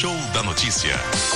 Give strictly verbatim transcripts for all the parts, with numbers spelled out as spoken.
Show da Notícia.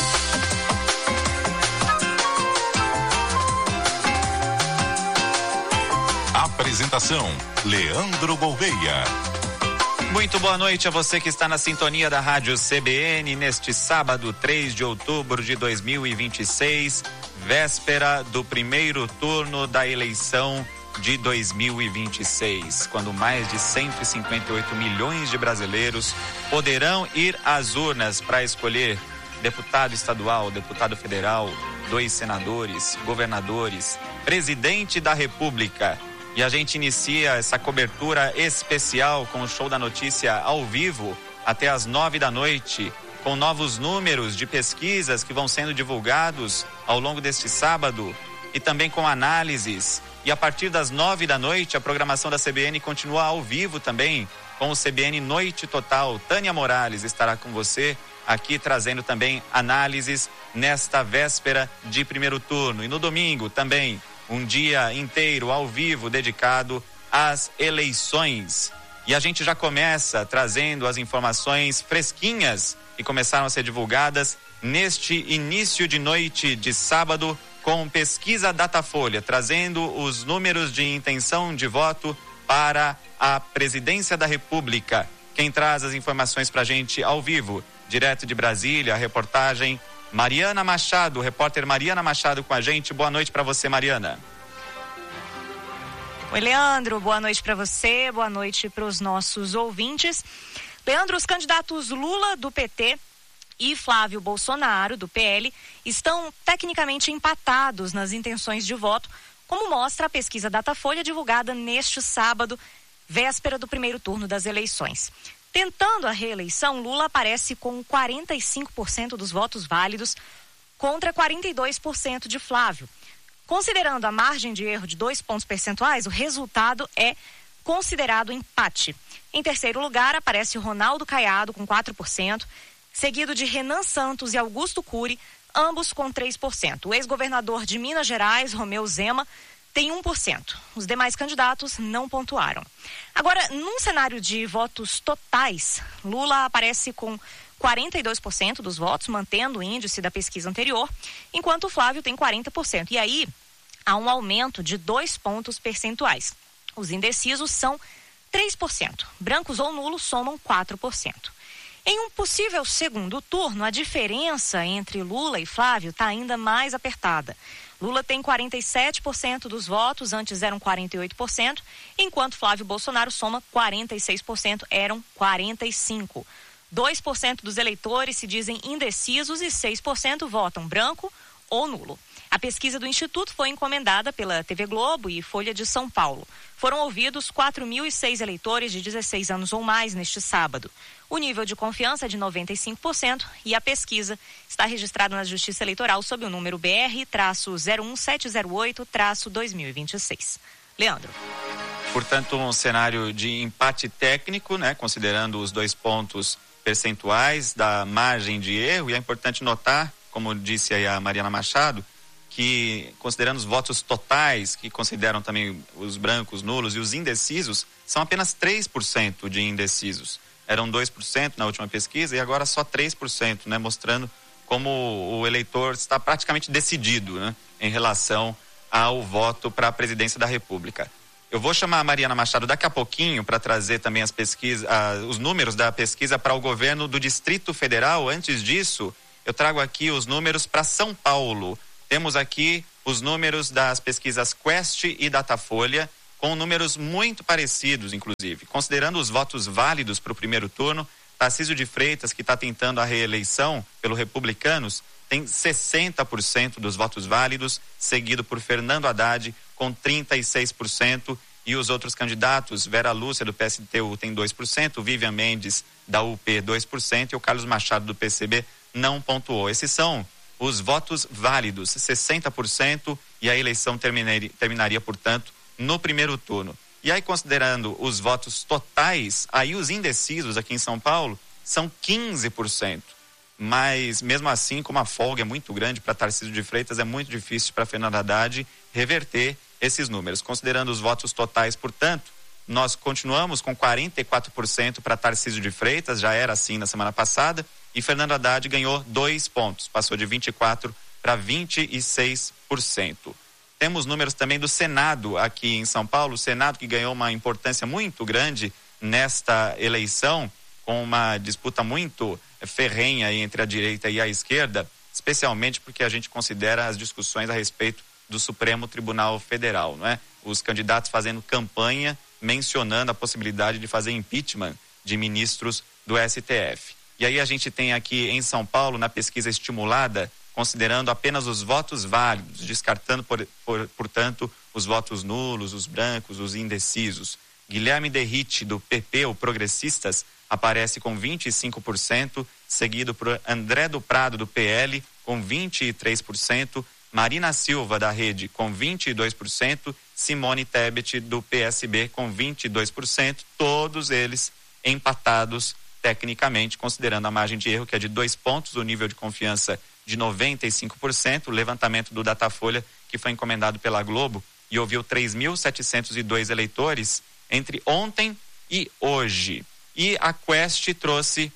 Apresentação: Leandro Gouveia. Muito boa noite a você que está na sintonia da Rádio C B N neste sábado, três de outubro de dois mil e vinte e seis, véspera do primeiro turno da eleição de dois mil e vinte e seis, quando mais de cento e cinquenta e oito milhões de brasileiros poderão ir às urnas para escolher deputado estadual, deputado federal, dois senadores, governadores, presidente da República. E a gente inicia essa cobertura especial com o Show da Notícia ao vivo até às nove da noite, com novos números de pesquisas que vão sendo divulgados ao longo deste sábado e também com análises. E a partir das nove da noite, a programação da C B N continua ao vivo também, com o C B N Noite Total. Tânia Morales estará com você aqui trazendo também análises nesta véspera de primeiro turno. E no domingo também, um dia inteiro ao vivo dedicado às eleições. E a gente já começa trazendo as informações fresquinhas que começaram a ser divulgadas neste início de noite de sábado, com pesquisa Datafolha, trazendo os números de intenção de voto para a presidência da República. Quem traz as informações para a gente ao vivo, direto de Brasília, a reportagem Mariana Machado, repórter Mariana Machado com a gente. Boa noite para você, Mariana. Oi, Leandro, boa noite para você, boa noite para os nossos ouvintes. Leandro, os candidatos Lula, do P T, e Flávio Bolsonaro, do P L, estão tecnicamente empatados nas intenções de voto, como mostra a pesquisa Datafolha divulgada neste sábado, véspera do primeiro turno das eleições. Tentando a reeleição, Lula aparece com quarenta e cinco por cento dos votos válidos contra quarenta e dois por cento de Flávio. Considerando a margem de erro de dois pontos percentuais, o resultado é considerado empate. Em terceiro lugar, aparece Ronaldo Caiado com quatro por cento, seguido de Renan Santos e Augusto Cury, ambos com três por cento. O ex-governador de Minas Gerais, Romeu Zema, tem um por cento. Os demais candidatos não pontuaram. Agora, num cenário de votos totais, Lula aparece com quarenta e dois por cento dos votos, mantendo o índice da pesquisa anterior, enquanto o Flávio tem quarenta por cento. E aí, há um aumento de dois pontos percentuais. Os indecisos são três por cento. Brancos ou nulos somam quatro por cento. Em um possível segundo turno, a diferença entre Lula e Flávio está ainda mais apertada. Lula tem quarenta e sete por cento dos votos, antes eram quarenta e oito por cento, enquanto Flávio Bolsonaro soma quarenta e seis por cento, eram quarenta e cinco por cento. dois por cento dos eleitores se dizem indecisos e seis por cento votam branco ou nulo. A pesquisa do Instituto foi encomendada pela T V Globo e Folha de São Paulo. Foram ouvidos quatro mil e seis eleitores de dezesseis anos ou mais neste sábado. O nível de confiança é de noventa e cinco por cento e a pesquisa está registrada na Justiça Eleitoral sob o número B R zero um sete zero oito dois mil e vinte e seis. Leandro. Portanto, um cenário de empate técnico, né, considerando os dois pontos percentuais da margem de erro, e é importante notar, como disse aí a Mariana Machado, que considerando os votos totais, que consideram também os brancos, nulos e os indecisos, são apenas três por cento de indecisos. Eram dois por cento na última pesquisa e agora só três por cento, né, mostrando como o eleitor está praticamente decidido, né, em relação ao voto para a presidência da República. Eu vou chamar a Mariana Machado daqui a pouquinho para trazer também as pesquisas, ah, os números da pesquisa para o governo do Distrito Federal. Antes disso, eu trago aqui os números para São Paulo. Temos aqui os números das pesquisas Quest e Datafolha, com números muito parecidos, inclusive. Considerando os votos válidos para o primeiro turno, Tarcísio de Freitas, que está tentando a reeleição pelo Republicanos, tem sessenta por cento dos votos válidos, seguido por Fernando Haddad, com trinta e seis por cento, e os outros candidatos, Vera Lúcia, do P S T U, tem dois por cento, Vivian Mendes, da U P, dois por cento, e o Carlos Machado, do P C B, não pontuou. Esses são os votos válidos, sessenta por cento, e a eleição terminaria, terminaria, portanto, no primeiro turno. E aí, considerando os votos totais, aí os indecisos aqui em São Paulo são quinze por cento. Mas, mesmo assim, como a folga é muito grande para Tarcísio de Freitas, é muito difícil para Fernando Haddad reverter esses números. Considerando os votos totais, portanto, nós continuamos com quarenta e quatro por cento para Tarcísio de Freitas, já era assim na semana passada, e Fernando Haddad ganhou dois pontos, passou de vinte e quatro por cento para vinte e seis por cento. Temos números também do Senado aqui em São Paulo, o Senado que ganhou uma importância muito grande nesta eleição, com uma disputa muito ferrenha entre a direita e a esquerda, especialmente porque a gente considera as discussões a respeito do Supremo Tribunal Federal, não é? Os candidatos fazendo campanha, mencionando a possibilidade de fazer impeachment de ministros do S T F. E aí a gente tem aqui em São Paulo, na pesquisa estimulada, considerando apenas os votos válidos, descartando, por, por, portanto, os votos nulos, os brancos, os indecisos. Guilherme Derrite, do P P, o Progressistas, aparece com vinte e cinco por cento, seguido por André do Prado, do P L, com vinte e três por cento, Marina Silva, da Rede, com vinte e dois por cento, Simone Tebet, do P S B, com vinte e dois por cento, todos eles empatados tecnicamente, considerando a margem de erro, que é de dois pontos, o nível de confiança de noventa e cinco por cento, o levantamento do Datafolha, que foi encomendado pela Globo, e ouviu três mil setecentos e dois eleitores entre ontem e hoje. E a Quest trouxe,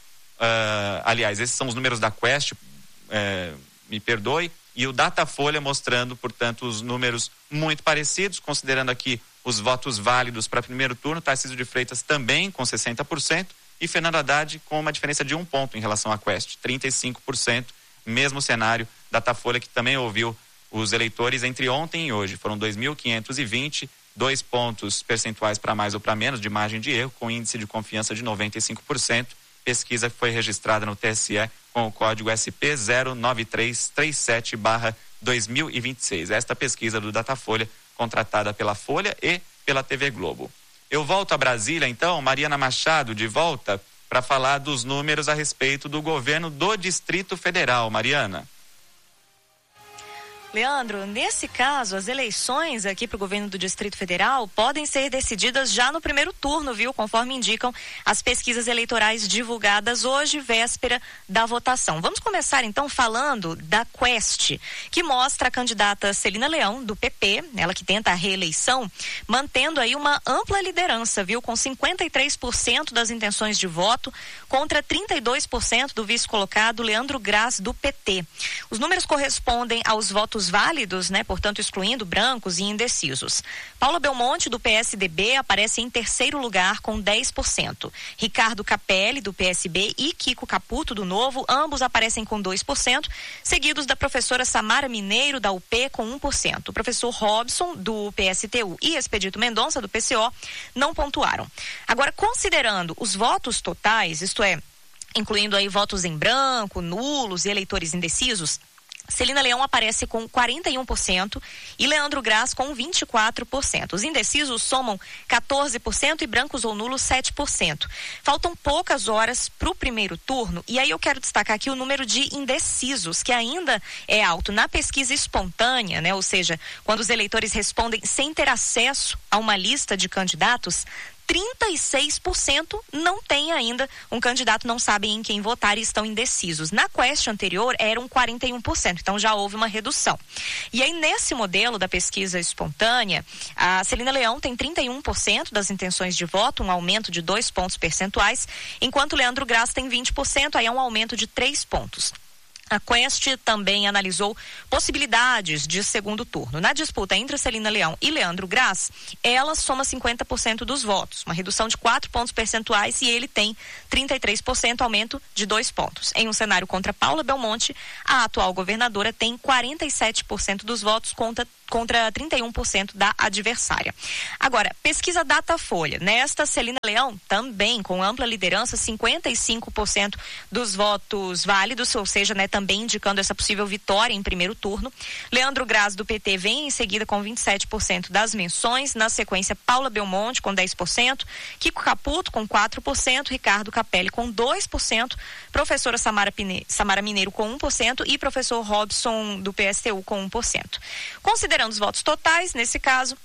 uh, aliás, esses são os números da Quest, uh, me perdoe, e o Datafolha mostrando, portanto, os números muito parecidos, considerando aqui os votos válidos para primeiro turno, Tarcísio de Freitas também com sessenta por cento, e Fernando Haddad com uma diferença de um ponto em relação à Quest, trinta e cinco por cento, mesmo cenário, Datafolha que também ouviu os eleitores entre ontem e hoje, foram dois mil quinhentos e vinte, dois pontos percentuais para mais ou para menos de margem de erro, com índice de confiança de noventa e cinco por cento, pesquisa que foi registrada no T S E com o código S P zero nove três três sete barra dois mil e vinte e seis. Esta pesquisa do Datafolha, contratada pela Folha e pela T V Globo. Eu volto a Brasília, então, Mariana Machado, de volta, para falar dos números a respeito do governo do Distrito Federal. Mariana. Leandro, nesse caso, as eleições aqui para o governo do Distrito Federal podem ser decididas já no primeiro turno, viu? Conforme indicam as pesquisas eleitorais divulgadas hoje, véspera da votação. Vamos começar então falando da Quest, que mostra a candidata Celina Leão, do P P, ela que tenta a reeleição, mantendo aí uma ampla liderança, viu? Com cinquenta e três por cento das intenções de voto contra trinta e dois por cento do vice-colocado Leandro Graz, do P T. Os números correspondem aos votos válidos, né? Portanto, excluindo brancos e indecisos. Paula Belmonte, do P S D B, aparece em terceiro lugar com dez por cento. Ricardo Capelli, do P S B, e Kiko Caputo, do Novo, ambos aparecem com dois por cento, seguidos da professora Samara Mineiro, da U P, com um por cento. O professor Robson, do P S T U, e Expedito Mendonça, do P C O, não pontuaram. Agora, considerando os votos totais, isto é, incluindo aí votos em branco, nulos e eleitores indecisos, Celina Leão aparece com quarenta e um por cento e Leandro Graz com vinte e quatro por cento. Os indecisos somam quatorze por cento e brancos ou nulos sete por cento. Faltam poucas horas para o primeiro turno e aí eu quero destacar aqui o número de indecisos, que ainda é alto. Na pesquisa espontânea, né, ou seja, quando os eleitores respondem sem ter acesso a uma lista de candidatos, trinta e seis por cento não tem ainda um candidato, não sabem em quem votar e estão indecisos. Na Quest anterior eram quarenta e um por cento, então já houve uma redução. E aí nesse modelo da pesquisa espontânea, a Celina Leão tem trinta e um por cento das intenções de voto, um aumento de dois pontos percentuais, enquanto Leandro Graz tem vinte por cento, aí é um aumento de três pontos. A Quest também analisou possibilidades de segundo turno. Na disputa entre Celina Leão e Leandro Graz, ela soma cinquenta por cento dos votos, uma redução de quatro pontos percentuais, e ele tem trinta e três por cento, aumento de dois pontos. Em um cenário contra Paula Belmonte, a atual governadora tem quarenta e sete por cento dos votos contra contra trinta e um por cento da adversária. Agora, pesquisa Datafolha. Nesta, Celina Leão também com ampla liderança, cinquenta e cinco por cento dos votos válidos, ou seja, né, também indicando essa possível vitória em primeiro turno. Leandro Graz, do P T, vem em seguida com vinte e sete por cento das menções. Na sequência, Paula Belmonte com dez por cento, Kiko Caputo com quatro por cento, Ricardo Capelli com dois por cento, professora Samara, Pine... Samara Mineiro com um por cento e professor Robson, do P S T U, com um por cento. Considerando os votos totais, nesse caso,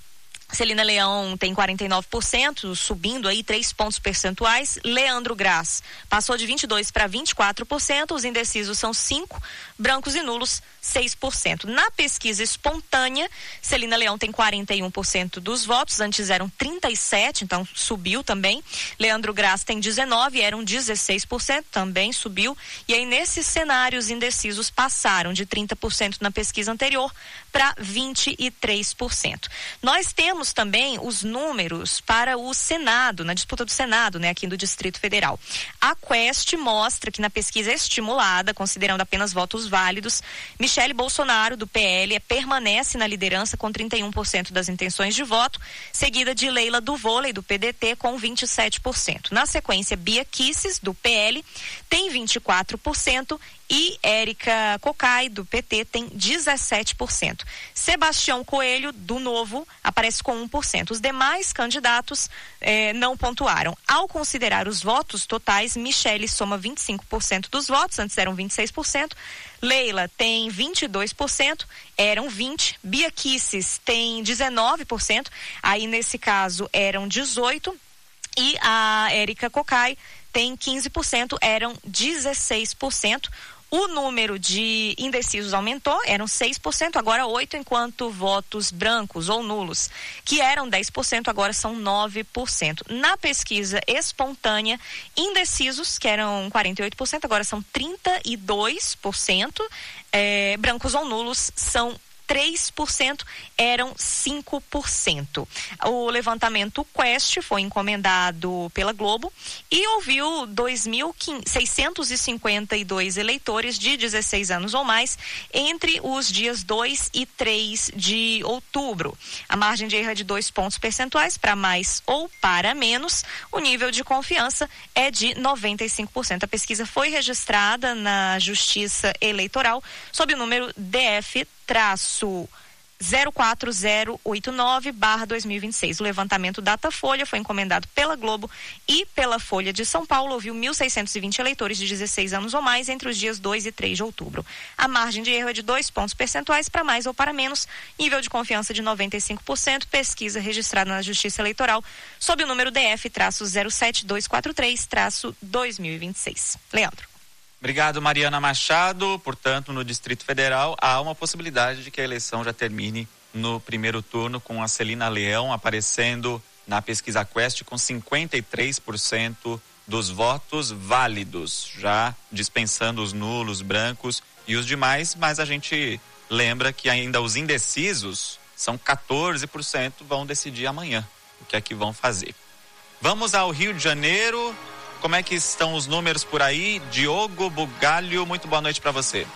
Celina Leão tem quarenta e nove por cento, subindo aí três pontos percentuais. Leandro Graz passou de vinte e dois por cento para vinte e quatro por cento. Os indecisos são cinco por cento, brancos e nulos seis por cento. Na pesquisa espontânea, Celina Leão tem quarenta e um por cento dos votos, antes eram trinta e sete por cento, então subiu também. Leandro Graz tem dezenove por cento, eram dezesseis por cento, também subiu. E aí, nesses cenários, indecisos passaram de trinta por cento na pesquisa anterior para vinte e três por cento. Nós temos também os números para o Senado, na disputa do Senado, né, aqui do Distrito Federal. A Quest mostra que na pesquisa estimulada, considerando apenas votos válidos, Michele Bolsonaro, do P L, permanece na liderança com trinta e um por cento das intenções de voto, seguida de Leila do Vôlei, do P D T, com vinte e sete por cento. Na sequência, Bia Kicis, do P L, tem vinte e quatro por cento e Érica Cocai, do P T, tem dezessete por cento. Sebastião Coelho, do Novo, aparece com um por cento. Os demais candidatos eh, não pontuaram. Ao considerar os votos totais, Michele soma vinte e cinco por cento dos votos, antes eram vinte e seis por cento. Leila tem vinte e dois por cento, eram vinte por cento. Bia Kicis tem dezenove por cento, aí nesse caso eram dezoito por cento. E a Érica Cocai tem quinze por cento, eram dezesseis por cento. O número de indecisos aumentou, eram seis por cento, agora oito por cento, enquanto votos brancos ou nulos, que eram dez por cento, agora são nove por cento. Na pesquisa espontânea, indecisos, que eram quarenta e oito por cento, agora são trinta e dois por cento, é, brancos ou nulos são três por cento, eram cinco por cento. O levantamento Quest foi encomendado pela Globo e ouviu dois mil seiscentos e cinquenta e dois eleitores de dezesseis anos ou mais entre os dias dois e três de outubro. A margem de erro é de dois pontos percentuais para mais ou para menos. O nível de confiança é de noventa e cinco por cento. A pesquisa foi registrada na Justiça Eleitoral sob o número D F traço zero quatro zero oito nove barra dois mil e vinte e seis. O levantamento Datafolha foi encomendado pela Globo e pela Folha de São Paulo, ouviu mil seiscentos e vinte eleitores de dezesseis anos ou mais entre os dias dois e três de outubro. A margem de erro é de dois pontos percentuais para mais ou para menos, nível de confiança de noventa e cinco por cento, pesquisa registrada na Justiça Eleitoral sob o número D F traço zero sete dois quatro três traço dois mil e vinte e seis. Leandro. Obrigado, Mariana Machado. Portanto, no Distrito Federal, há uma possibilidade de que a eleição já termine no primeiro turno, com a Celina Leão aparecendo na pesquisa Quest com cinquenta e três por cento dos votos válidos, já dispensando os nulos, brancos e os demais, mas a gente lembra que ainda os indecisos são quatorze por cento, vão decidir amanhã o que é que vão fazer. Vamos ao Rio de Janeiro. Como é que estão os números por aí? Diogo Bugalho, muito boa noite para você.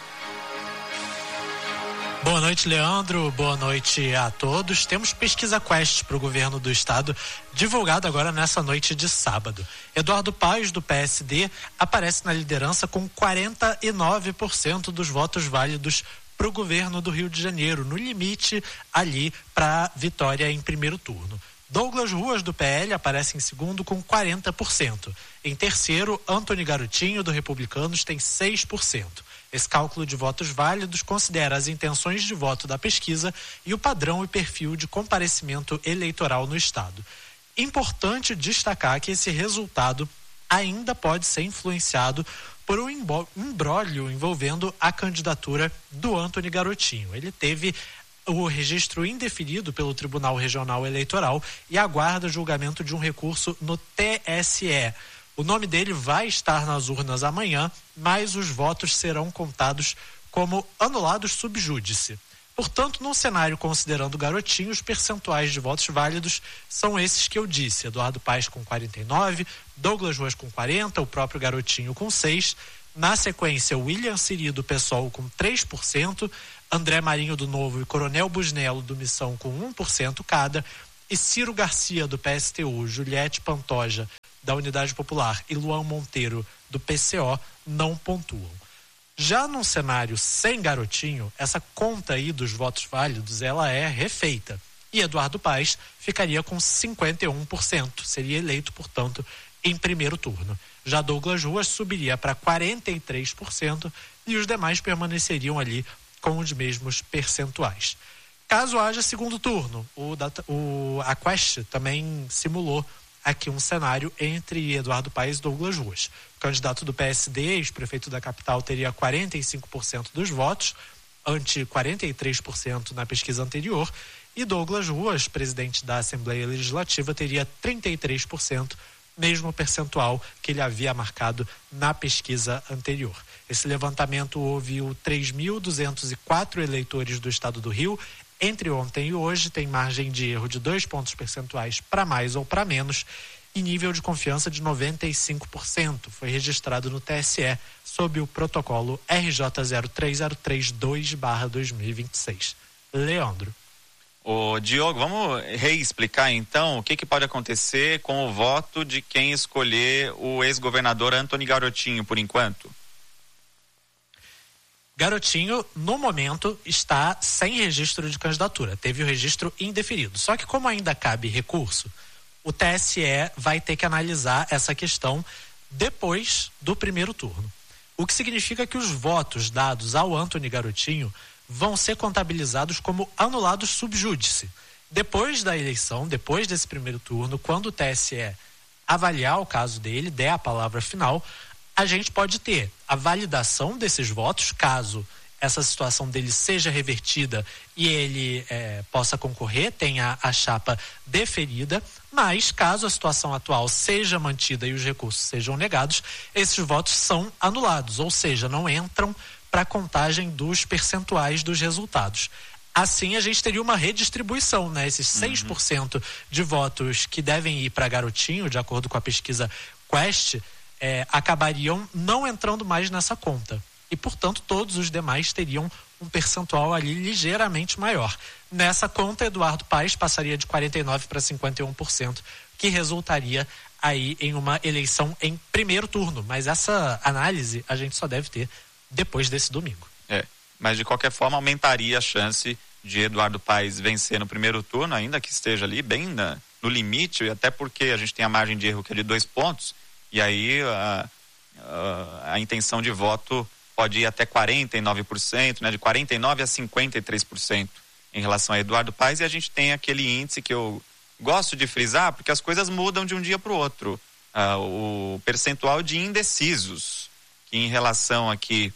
Boa noite, Leandro. Boa noite a todos. Temos pesquisa Quest para o governo do estado, divulgado agora nessa noite de sábado. Eduardo Paes, do P S D, aparece na liderança com quarenta e nove por cento dos votos válidos para o governo do Rio de Janeiro, no limite ali para vitória em primeiro turno. Douglas Ruas, do P L, aparece em segundo com quarenta por cento. Em terceiro, Antony Garotinho, do Republicanos, tem seis por cento. Esse cálculo de votos válidos considera as intenções de voto da pesquisa e o padrão e perfil de comparecimento eleitoral no estado. Importante destacar que esse resultado ainda pode ser influenciado por um imbróglio envolvendo a candidatura do Antony Garotinho. Ele teve o registro indeferido pelo Tribunal Regional Eleitoral e aguarda julgamento de um recurso no T S E. O nome dele vai estar nas urnas amanhã, mas os votos serão contados como anulados sub júdice. Portanto, num cenário considerando o Garotinho, os percentuais de votos válidos são esses que eu disse: Eduardo Paes com quarenta e nove, Douglas Ruas com quarenta, o próprio Garotinho com seis. Na sequência, William Siri, do PSOL, com três por cento, André Marinho, do Novo, e Coronel Busnello, do Missão, com um por cento cada, e Ciro Garcia, do P S T U, Juliette Pantoja, da Unidade Popular, e Luan Monteiro, do P C O, não pontuam. Já num cenário sem Garotinho, essa conta aí dos votos válidos, ela é refeita. E Eduardo Paes ficaria com cinquenta e um por cento, seria eleito, portanto, em primeiro turno. Já Douglas Ruas subiria para quarenta e três por cento e os demais permaneceriam ali com os mesmos percentuais. caso haja segundo turno. O, data, o, a Quest também simulou aqui um cenário entre Eduardo Paes e Douglas Ruas. O candidato do P S D, ex-prefeito da capital, teria quarenta e cinco por cento dos votos, ante quarenta e três por cento na pesquisa anterior, e Douglas Ruas, presidente da Assembleia Legislativa, teria trinta e três por cento, mesmo percentual que ele havia marcado na pesquisa anterior. Esse levantamento ouviu três mil duzentos e quatro eleitores do estado do Rio. Entre ontem e hoje tem margem de erro de dois pontos percentuais para mais ou para menos e nível de confiança de noventa e cinco por cento. Foi registrado no T S E sob o protocolo R J zero três zero três dois barra dois mil e vinte e seis. Leandro. Ô, Diogo, vamos reexplicar então o que, que pode acontecer com o voto de quem escolher o ex-governador Antony Garotinho por enquanto? Garotinho, no momento, está sem registro de candidatura. Teve o registro indeferido. Só que como ainda cabe recurso, o T S E vai ter que analisar essa questão depois do primeiro turno. O que significa que os votos dados ao Antony Garotinho vão ser contabilizados como anulados sub judice. Depois da eleição, depois desse primeiro turno, quando o T S E avaliar o caso dele, der a palavra final, a gente pode ter a validação desses votos, caso essa situação dele seja revertida e ele é, possa concorrer, tenha a chapa deferida, mas caso a situação atual seja mantida e os recursos sejam negados, esses votos são anulados, ou seja, não entram para a contagem dos percentuais dos resultados. Assim, a gente teria uma redistribuição, né? Esses seis por cento uhum. de votos que devem ir para Garotinho, de acordo com a pesquisa Quest, é, acabariam não entrando mais nessa conta. E, portanto, todos os demais teriam um percentual ali ligeiramente maior. Nessa conta, Eduardo Paes passaria de quarenta e nove por cento para cinquenta e um por cento, que resultaria aí em uma eleição em primeiro turno. Mas essa análise a gente só deve ter depois desse domingo. É, mas de qualquer forma aumentaria a chance de Eduardo Paes vencer no primeiro turno, ainda que esteja ali bem na, no limite, até porque a gente tem a margem de erro que é de dois pontos, e aí a, a, a intenção de voto pode ir até quarenta e nove por cento, né, de quarenta e nove por cento a cinquenta e três por cento em relação a Eduardo Paes, e a gente tem aquele índice que eu gosto de frisar, porque as coisas mudam de um dia para o outro. Ah, o percentual de indecisos, que em relação aqui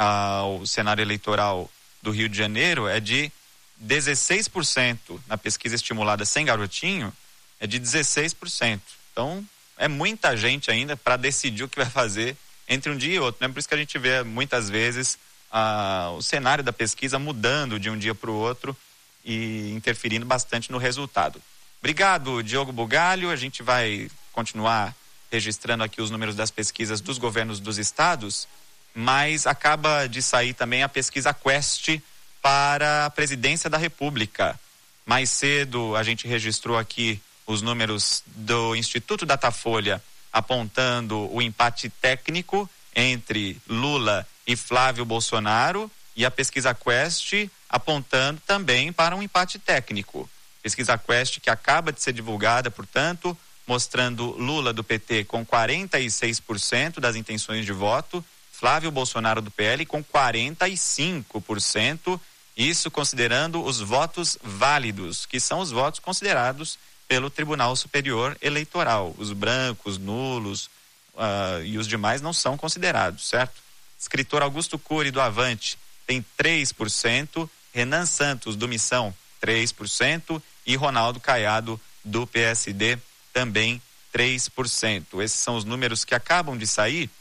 ao cenário eleitoral do Rio de Janeiro é de dezesseis por cento, na pesquisa estimulada sem Garotinho, é de dezesseis por cento. Então, é muita gente ainda para decidir o que vai fazer entre um dia e outro, né? Por isso que a gente vê muitas vezes ah, o cenário da pesquisa mudando de um dia para o outro e interferindo bastante no resultado. Obrigado, Diogo Bugalho. A gente vai continuar registrando aqui os números das pesquisas dos governos dos estados, mas acaba de sair também a pesquisa Quest para a presidência da República. Mais cedo a gente registrou aqui os números do Instituto Datafolha apontando o empate técnico entre Lula e Flávio Bolsonaro, e a pesquisa Quest apontando também para um empate técnico. Pesquisa Quest que acaba de ser divulgada, portanto, mostrando Lula do P T com quarenta e seis por cento das intenções de voto, Flávio Bolsonaro do P L com quarenta e cinco por cento, isso considerando os votos válidos, que são os votos considerados pelo Tribunal Superior Eleitoral. Os brancos, nulos uh, e os demais não são considerados, certo? Escritor Augusto Cury do Avante tem três por cento, Renan Santos do Missão três por cento e Ronaldo Caiado do P S D também três por cento. Esses são os números que acabam de sair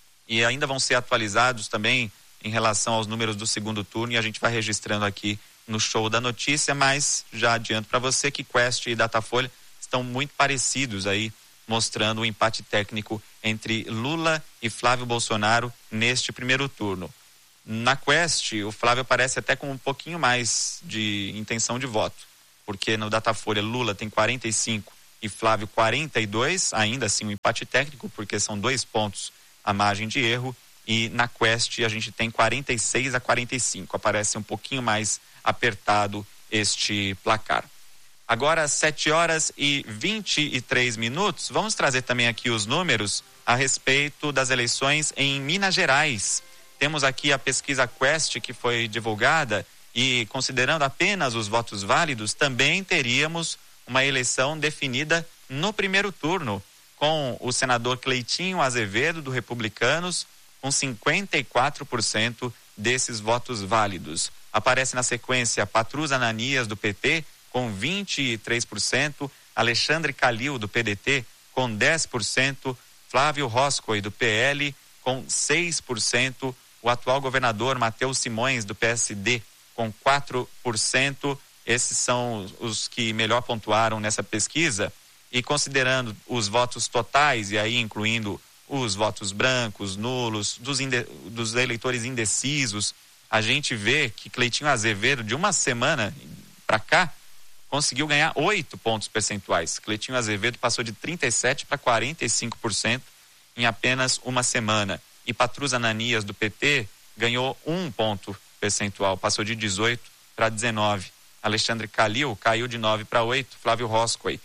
e ainda vão ser atualizados também em relação aos números do segundo turno, e a gente vai registrando aqui no Show da Notícia, mas já adianto para você que Quest e Datafolha estão muito parecidos aí, mostrando o empate técnico entre Lula e Flávio Bolsonaro neste primeiro turno. Na Quest, o Flávio aparece até com um pouquinho mais de intenção de voto, porque no Datafolha Lula tem quarenta e cinco e Flávio quarenta e dois, ainda assim um empate técnico, porque são dois pontos a margem de erro, e na Quest a gente tem quarenta e seis a quarenta e cinco, aparece um pouquinho mais apertado este placar. Agora sete horas e vinte e três minutos, vamos trazer também aqui os números a respeito das eleições em Minas Gerais. Temos aqui a pesquisa Quest que foi divulgada E considerando apenas os votos válidos, também teríamos uma eleição definida no primeiro turno, com o senador Cleitinho Azevedo, do Republicanos, com cinquenta e quatro por cento desses votos válidos. Aparece na sequência Patrus Ananias, do P T, com vinte e três por cento, Alexandre Calil, do P D T, com dez por cento, Flávio Roscoe, do P L, com seis por cento, o atual governador Matheus Simões, do P S D, com quatro por cento. Esses são os que melhor pontuaram nessa pesquisa. E considerando os votos totais, e aí incluindo os votos brancos, nulos, dos, inde... dos eleitores indecisos, a gente vê que Cleitinho Azevedo, de uma semana para cá, conseguiu ganhar oito pontos percentuais. Cleitinho Azevedo passou de trinta e sete para quarenta e cinco por cento em apenas uma semana. E Patrus Ananias, do P T, ganhou um ponto percentual, passou de dezoito para dezenove. Alexandre Calil caiu de nove para oito. Flávio Roscoe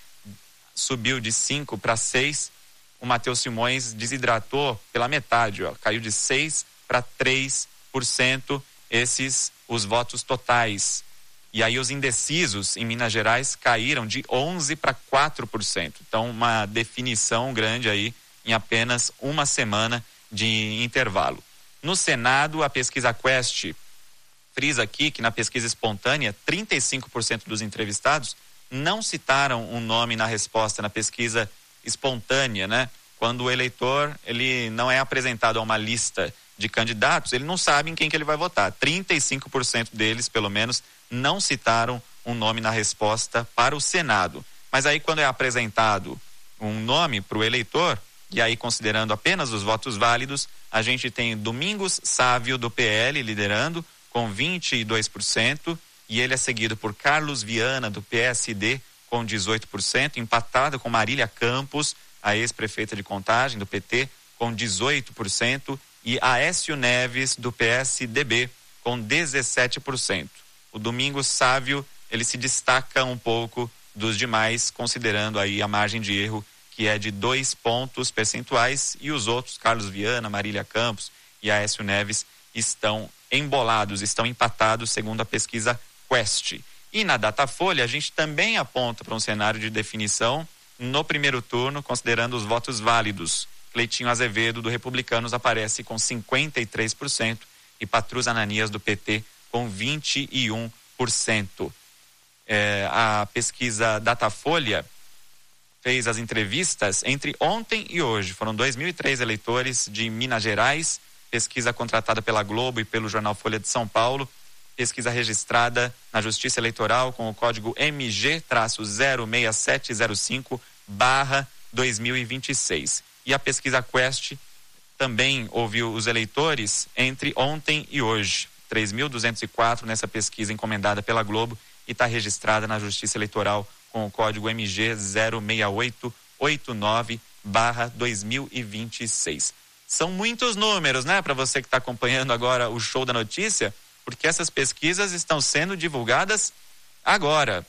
subiu de cinco para seis. O Matheus Simões desidratou pela metade, ó, caiu de seis para três por cento. Esses os votos totais. E aí os indecisos em Minas Gerais caíram de onze para quatro por cento. Então uma definição grande aí em apenas uma semana de intervalo. No Senado, a pesquisa Quest frisa aqui que na pesquisa espontânea, trinta e cinco por cento dos entrevistados não citaram um nome na resposta na pesquisa espontânea, né? Quando o eleitor, ele não é apresentado a uma lista de candidatos, ele não sabe em quem que ele vai votar. trinta e cinco por cento deles, pelo menos, não citaram um nome na resposta para o Senado. Mas aí quando é apresentado um nome para o eleitor, e aí considerando apenas os votos válidos, a gente tem Domingos Sávio, do P L, liderando com vinte e dois por cento, e ele é seguido por Carlos Viana, do P S D, com dezoito por cento, empatado com Marília Campos, a ex-prefeita de Contagem, do P T, com dezoito por cento, e Aécio Neves, do P S D B, com dezessete por cento. O Domingos Sávio, ele se destaca um pouco dos demais, considerando aí a margem de erro, que é de dois pontos percentuais, e os outros, Carlos Viana, Marília Campos e Aécio Neves, estão embolados, estão empatados, segundo a pesquisa Quest. E na Datafolha, a gente também aponta para um cenário de definição no primeiro turno, considerando os votos válidos. Cleitinho Azevedo, do Republicanos, aparece com cinquenta e três por cento e Patrus Ananias, do P T, com vinte e um por cento. É, a pesquisa Datafolha fez as entrevistas entre ontem e hoje. Foram dois mil e três eleitores de Minas Gerais, pesquisa contratada pela Globo e pelo jornal Folha de São Paulo, pesquisa registrada na Justiça Eleitoral com o código M G zero seis sete zero cinco barra dois mil e vinte e seis. E a pesquisa Quest também ouviu os eleitores entre ontem e hoje. três mil duzentos e quatro nessa pesquisa encomendada pela Globo e está registrada na Justiça Eleitoral com o código M G zero seis oito oito nove barra dois mil e vinte e seis. São muitos números, né? Para você que está acompanhando agora o Show da Notícia, porque essas pesquisas estão sendo divulgadas agora,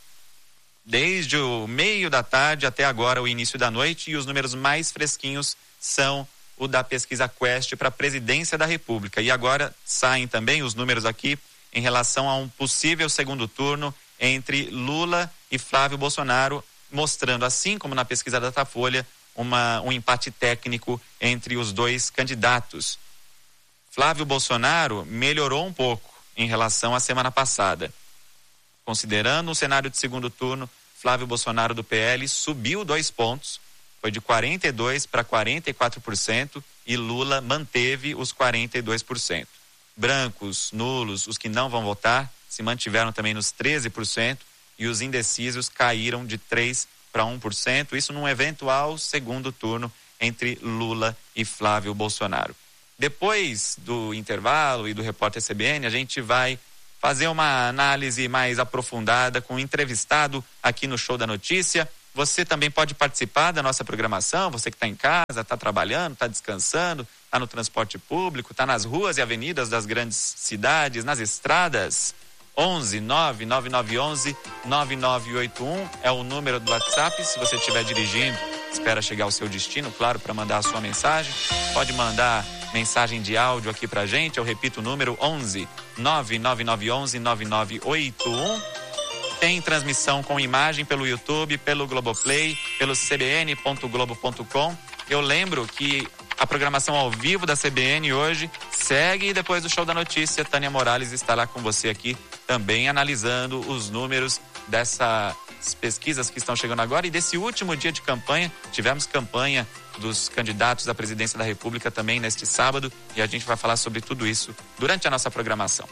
desde o meio da tarde até agora o início da noite, e os números mais fresquinhos são o da pesquisa Quest para a presidência da República. E agora saem também os números aqui em relação a um possível segundo turno entre Lula e Flávio Bolsonaro, mostrando, assim como na pesquisa Datafolha, uma, um empate técnico entre os dois candidatos. Flávio Bolsonaro melhorou um pouco em relação à semana passada. Considerando o cenário de segundo turno, Flávio Bolsonaro, do P L, subiu dois pontos, foi de quarenta e dois para quarenta e quatro por cento, e Lula manteve os quarenta e dois por cento. Brancos, nulos, os que não vão votar, se mantiveram também nos treze por cento, e os indecisos caíram de três para um por cento, isso num eventual segundo turno entre Lula e Flávio Bolsonaro. Depois do intervalo e do repórter C B N, a gente vai fazer uma análise mais aprofundada com um entrevistado aqui no Show da Notícia. Você também pode participar da nossa programação, você que está em casa, está trabalhando, está descansando, está no transporte público, está nas ruas e avenidas das grandes cidades, nas estradas. onze nove nove nove onze nove nove oito um é o número do WhatsApp. Se você estiver dirigindo, espera chegar ao seu destino, claro, para mandar a sua mensagem. Pode mandar mensagem de áudio aqui pra gente. Eu repito o número onze nove nove nove onze nove nove oito um. Tem transmissão com imagem pelo YouTube, pelo Globoplay, pelo c b n ponto globo ponto com. Eu lembro que a programação ao vivo da C B N hoje segue depois do Show da Notícia. Tânia Morales estará com você aqui também analisando os números dessas pesquisas que estão chegando agora e desse último dia de campanha. Tivemos campanha dos candidatos à presidência da República também neste sábado e a gente vai falar sobre tudo isso durante a nossa programação.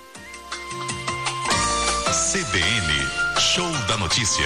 C B N, Show da Notícia.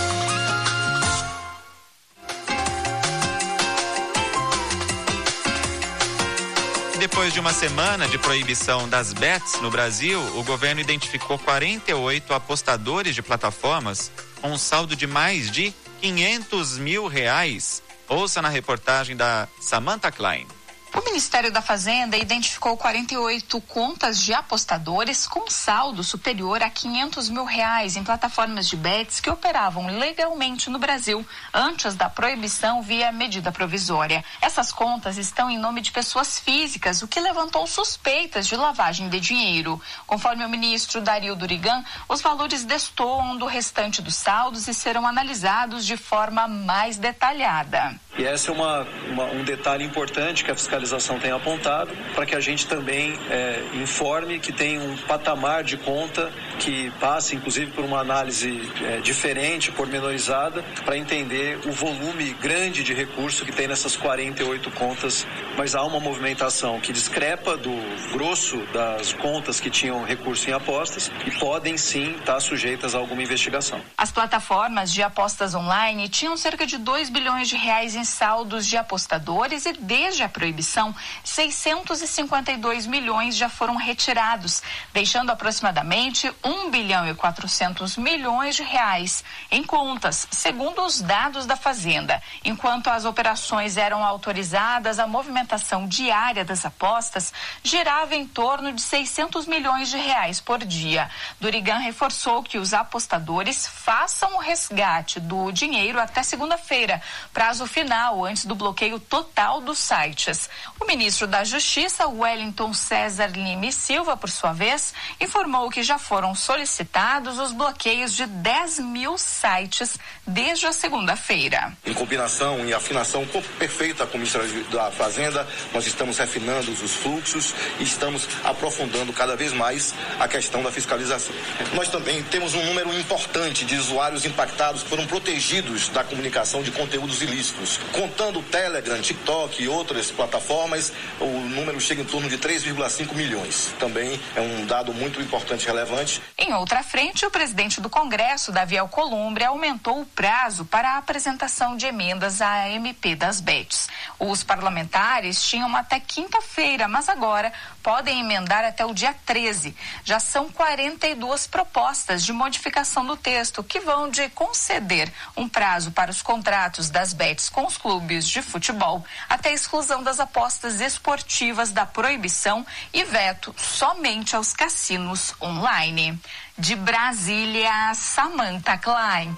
Depois de uma semana de proibição das bets no Brasil, o governo identificou quarenta e oito apostadores de plataformas com um saldo de mais de quinhentos mil reais. Ouça na reportagem da Samantha Klein. O Ministério da Fazenda identificou quarenta e oito contas de apostadores com saldo superior a quinhentos mil reais em plataformas de bets que operavam legalmente no Brasil antes da proibição via medida provisória. Essas contas estão em nome de pessoas físicas, o que levantou suspeitas de lavagem de dinheiro. Conforme o ministro Dario Durigan, os valores destoam do restante dos saldos e serão analisados de forma mais detalhada. E esse é uma, uma, um detalhe importante que a fiscalização tem apontado para que a gente também é, informe que tem um patamar de conta que passe, inclusive, por uma análise é, diferente, pormenorizada, para entender o volume grande de recurso que tem nessas quarenta e oito contas. Mas há uma movimentação que discrepa do grosso das contas que tinham recurso em apostas e podem, sim, estar sujeitas a alguma investigação. As plataformas de apostas online tinham cerca de dois bilhões de reais em saldos de apostadores e, desde a proibição, seiscentos e cinquenta e dois milhões já foram retirados, deixando aproximadamente um bilhão e quatrocentos milhões de reais em contas, segundo os dados da Fazenda. Enquanto as operações eram autorizadas, a movimentação diária das apostas girava em torno de seiscentos milhões de reais por dia. Durigan reforçou que os apostadores façam o resgate do dinheiro até segunda-feira, prazo final antes do bloqueio total dos sites. O ministro da Justiça, Wellington César Lima Silva, por sua vez, informou que já foram solicitados os bloqueios de dez mil sites desde a segunda-feira. Em combinação e afinação perfeita com o Ministério da Fazenda, nós estamos refinando os fluxos e estamos aprofundando cada vez mais a questão da fiscalização. Nós também temos um número importante de usuários impactados que foram protegidos da comunicação de conteúdos ilícitos. Contando o Telegram, TikTok e outras plataformas, o número chega em torno de três vírgula cinco milhões. Também é um dado muito importante e relevante. Em outra frente, o presidente do Congresso, Davi Alcolumbre, aumentou o prazo para a apresentação de emendas à M P das bets. Os parlamentares tinham até quinta-feira, mas agora podem emendar até o dia treze. Já são quarenta e duas propostas de modificação do texto que vão de conceder um prazo para os contratos das bets com os clubes de futebol até a exclusão das apostas esportivas da proibição e veto somente aos cassinos online. De Brasília, Samantha Klein.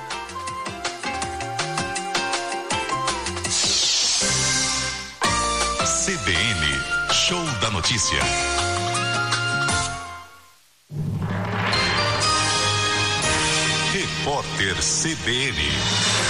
C B N, Show da Notícia. Repórter C B N.